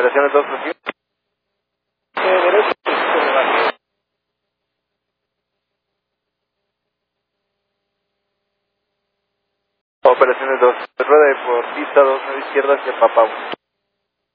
Operaciones 2 recibe. Derecho. Operaciones 2. Rueda de por pista 2, 9 izquierda hacia Papau.